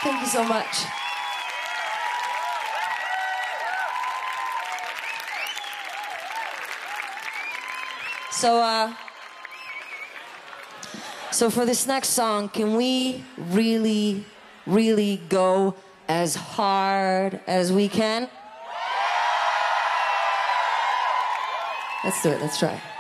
Thank you so much. So for this next song, can we really, really go as hard as we can? Let's do it. Let's try.